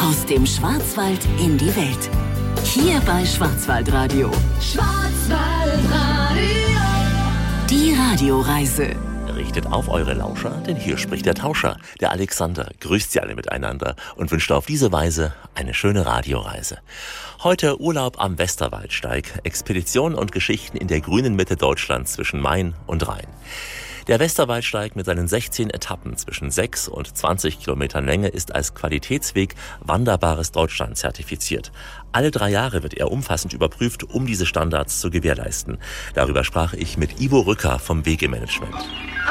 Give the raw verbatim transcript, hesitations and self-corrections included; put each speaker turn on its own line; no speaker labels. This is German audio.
Aus dem Schwarzwald in die Welt. Hier bei Schwarzwaldradio. Schwarzwaldradio. Die Radioreise.
Richtet auf eure Lauscher, denn hier spricht der Tauscher, der Alexander, grüßt sie alle miteinander und wünscht auf diese Weise eine schöne Radioreise. Heute Urlaub am Westerwaldsteig, Expeditionen und Geschichten in der grünen Mitte Deutschlands zwischen Main und Rhein. Der Westerwaldsteig mit seinen sechzehn Etappen zwischen sechs und zwanzig Kilometern Länge ist als Qualitätsweg Wanderbares Deutschland zertifiziert. Alle drei Jahre wird er umfassend überprüft, um diese Standards zu gewährleisten. Darüber sprach ich mit Ivo Rücker vom Wegemanagement.